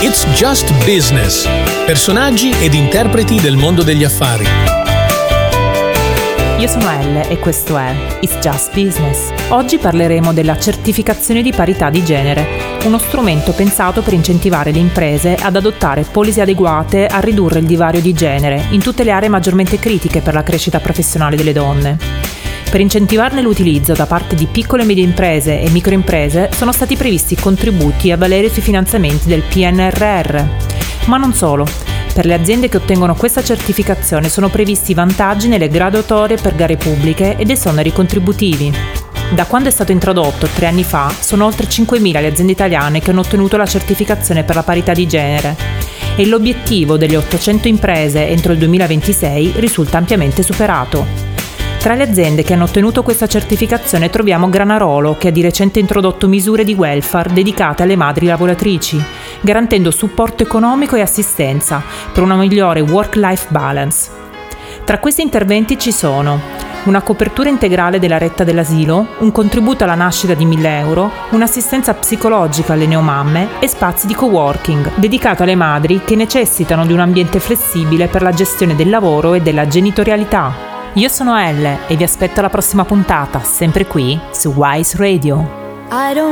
It's Just Business. Personaggi ed interpreti del mondo degli affari. Io sono Elle e questo è It's Just Business. Oggi parleremo della certificazione di parità di genere, uno strumento pensato per incentivare le imprese ad adottare policy adeguate a ridurre il divario di genere in tutte le aree maggiormente critiche per la crescita professionale delle donne. Per incentivarne l'utilizzo da parte di piccole e medie imprese e microimprese sono stati previsti contributi a valere sui finanziamenti del PNRR. Ma non solo. Per le aziende che ottengono questa certificazione sono previsti vantaggi nelle graduatorie per gare pubbliche ed esoneri contributivi. Da quando è stato introdotto 3 anni fa, sono oltre 5.000 le aziende italiane che hanno ottenuto la certificazione per la parità di genere e l'obiettivo delle 800 imprese entro il 2026 risulta ampiamente superato. Tra le aziende che hanno ottenuto questa certificazione troviamo Granarolo, che ha di recente introdotto misure di welfare dedicate alle madri lavoratrici, garantendo supporto economico e assistenza per una migliore work-life balance. Tra questi interventi ci sono una copertura integrale della retta dell'asilo, un contributo alla nascita di 1.000 euro, un'assistenza psicologica alle neomamme e spazi di coworking dedicato alle madri che necessitano di un ambiente flessibile per la gestione del lavoro e della genitorialità. Io sono Elle e vi aspetto alla prossima puntata, sempre qui su Wise Radio.